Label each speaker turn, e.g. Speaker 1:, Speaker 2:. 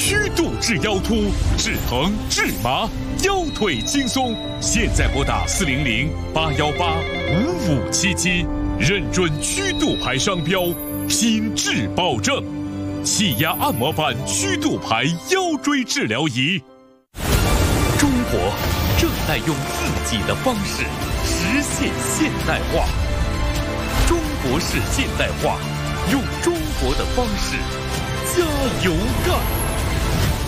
Speaker 1: 曲度治腰突、治疼、治麻，腰腿轻松。现在拨打400-818-5577，认准曲度牌商标，品质保证。气压按摩板曲度牌腰椎治疗仪。中国正在用自己的方式实现现代化。中国式现代化，用中国的方式加油干！